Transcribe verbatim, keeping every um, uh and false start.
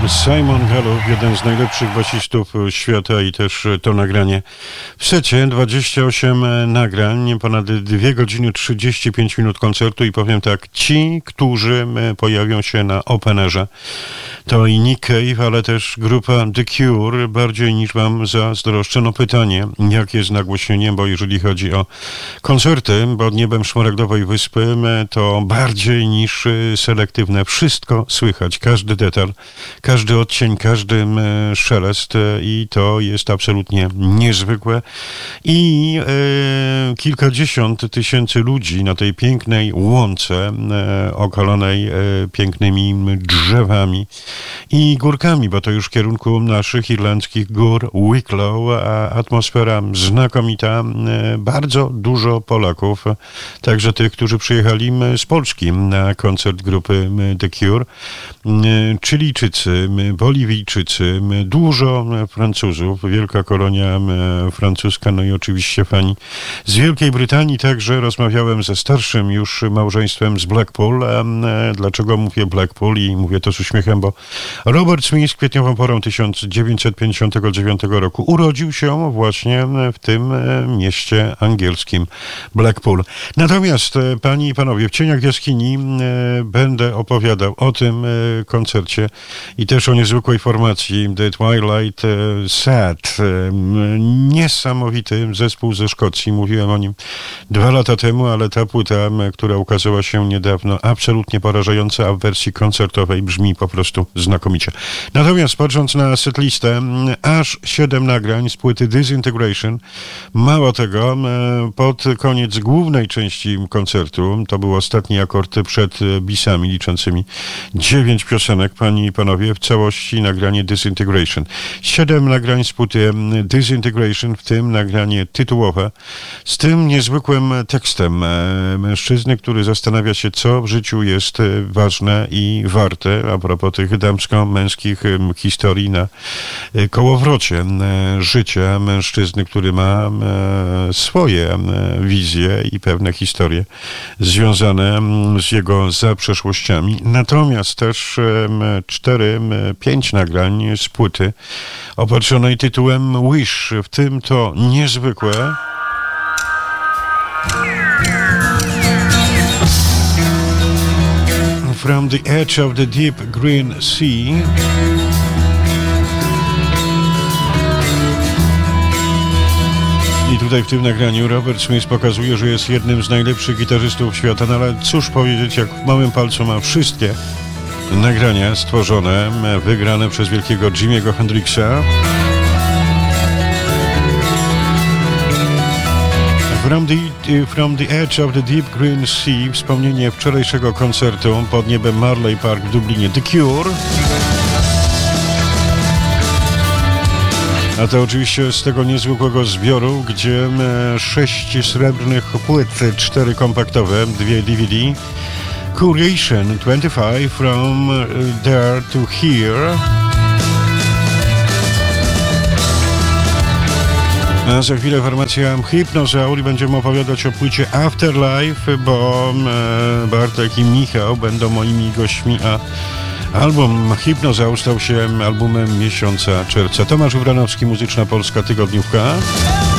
Simon Gallup, jeden z najlepszych basistów świata i też to nagranie w secie, dwadzieścia osiem nagrań, ponad dwie godziny trzydzieści pięć minut koncertu i powiem tak, ci, którzy pojawią się na openerze, to i Nick Cave, ale też grupa The Cure, bardziej niż wam zazdroszczę. Pytanie, jakie jest nagłośnienie, bo jeżeli chodzi o koncerty pod niebem Szmaragdowej Wyspy, to bardziej niż selektywne. Wszystko słychać, każdy detal, każdy odcień, każdy szelest i to jest absolutnie niezwykłe. I e, kilkadziesiąt tysięcy ludzi na tej pięknej łące e, okalonej e, pięknymi drzewami i górkami, bo to już w kierunku naszych irlandzkich gór Wicklow, a atmosfera znakomita, bardzo dużo Polaków, także tych, którzy przyjechali z Polski na koncert grupy The Cure, Chilijczycy, Boliwijczycy, dużo Francuzów, wielka kolonia francuska, no i oczywiście fani z Wielkiej Brytanii, także rozmawiałem ze starszym już małżeństwem z Blackpool. Dlaczego mówię Blackpool i mówię to z uśmiechem, bo Robert Smith kwietniową porą tysiąc dziewięćset pięćdziesiątego dziewiątego roku urodził się właśnie w tym mieście angielskim Blackpool. Natomiast, panie i panowie, w Cieniach Jaskini będę opowiadał o tym koncercie i też o niezwykłej formacji The Twilight Sad. Niesamowity zespół ze Szkocji. Mówiłem o nim dwa lata temu, ale ta płyta, która ukazała się niedawno, absolutnie porażająca, a w wersji koncertowej brzmi po prostu znakomicie. Natomiast patrząc na setlistę, aż siedem nagrań z płyty Disintegration. Mało tego, pod koniec głównej części koncertu, to był ostatni akord przed bisami liczącymi dziewięć piosenek, panie i panowie, w całości nagranie Disintegration. Siedem nagrań z płyty Disintegration, w tym nagranie tytułowe, z tym niezwykłym tekstem mężczyzny, który zastanawia się, co w życiu jest ważne i warte, a propos tych damsko-męskich historii na kołowrocie życia mężczyzny, który ma swoje wizje i pewne historie związane z jego zaprzeszłościami. Natomiast też cztery, pięć nagrań z płyty opatrzonej tytułem Wish, w tym to niezwykłe From the Edge of the Deep Green Sea. I tutaj w tym nagraniu Robert Smith pokazuje, że jest jednym z najlepszych gitarzystów świata, no ale cóż powiedzieć, jak w małym palcu ma wszystkie nagrania stworzone, wygrane przez wielkiego Jimiego Hendrixa. From the, from the Edge of the Deep Green Sea, wspomnienie wczorajszego koncertu pod niebem Marley Park w Dublinie, The Cure. A to oczywiście z tego niezwykłego zbioru, gdzie sześć srebrnych płyt, cztery kompaktowe, dwie D V D. Curation dwadzieścia pięć, From There to Here. A za chwilę formacja Hypnozaur i będziemy opowiadać o płycie Afterlife, bo Bartek i Michał będą moimi gośćmi, a album Hypnozaur stał się albumem miesiąca czerwca. Tomasz Wranowski, Muzyczna Polska Tygodniówka.